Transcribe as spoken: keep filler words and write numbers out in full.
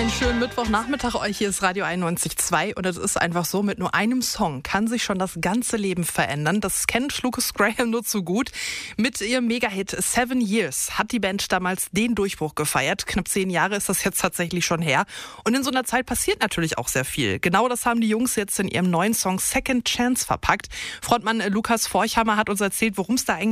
Einen schönen Mittwochnachmittag euch. Hier ist Radio einundneunzig Komma zwei und es ist einfach so, mit nur einem Song kann sich schon das ganze Leben verändern. Das kennt Lucas Graham nur zu gut. Mit ihrem Mega-Hit Seven Years hat die Band damals den Durchbruch gefeiert. Knapp zehn Jahre ist das jetzt tatsächlich schon her. Und in so einer Zeit passiert natürlich auch sehr viel. Genau das haben die Jungs jetzt in ihrem neuen Song Second Chance verpackt. Frontmann Lukas Forchhammer hat uns erzählt, worum es da eigentlich